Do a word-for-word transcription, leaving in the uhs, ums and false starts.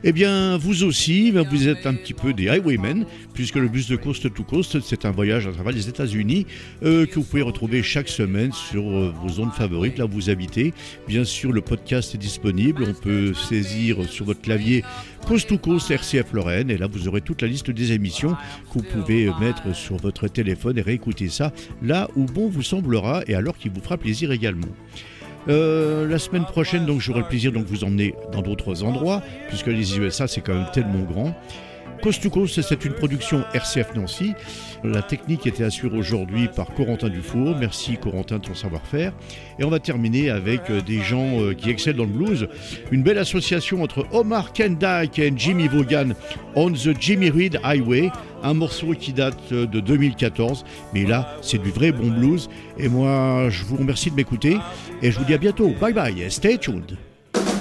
Eh bien, vous aussi, vous êtes un petit peu des highwaymen, puisque le bus de Coast to Coast, c'est un voyage à travers les États-Unis euh, que vous pouvez retrouver chaque semaine sur euh, vos zones favorites, là où vous habitez. Bien sûr, le podcast est disponible. On peut saisir sur votre clavier Coast to Coast R C F Lorraine, et là, vous aurez toute la liste des émissions que vous pouvez mettre sur votre téléphone et réécouter ça là où bon vous semblera et alors qu'il vous fera plaisir également. Euh, la semaine prochaine, donc, j'aurai le plaisir de vous emmener dans d'autres endroits, puisque les U S A, c'est quand même tellement grand. Coast to Coast, c'est une production R C F Nancy. La technique était assurée aujourd'hui par Corentin Dufour. Merci Corentin de ton savoir-faire. Et on va terminer avec des gens qui excellent dans le blues. Une belle association entre Omar Kendrick et Jimmy Vaughan, On the Jimmy Reed Highway. Un morceau qui date de deux mille quatorze. Mais là, c'est du vrai bon blues. Et moi, je vous remercie de m'écouter. Et je vous dis à bientôt. Bye bye. Stay tuned.